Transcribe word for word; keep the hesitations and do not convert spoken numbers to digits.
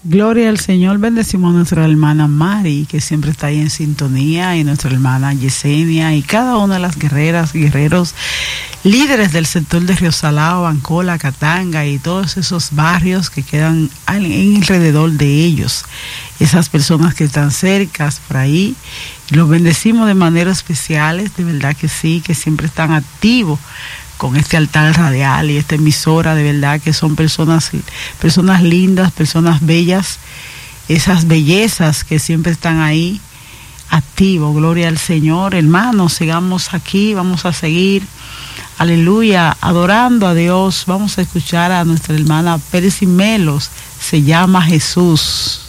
Gloria al Señor, bendecimos a nuestra hermana Mari, que siempre está ahí en sintonía, y nuestra hermana Yesenia, y cada una de las guerreras, guerreros, líderes del sector de Río Salado, Ancola, Catanga, y todos esos barrios que quedan en alrededor de ellos. Esas personas que están cerca, por ahí, los bendecimos de manera especial, de verdad que sí, que siempre están activos con este altar radial y esta emisora, de verdad que son personas, personas lindas, personas bellas, esas bellezas que siempre están ahí activos. Gloria al Señor, hermanos, sigamos aquí, vamos a seguir, aleluya, adorando a Dios. Vamos a escuchar a nuestra hermana Pérez y Melos, se llama Jesús.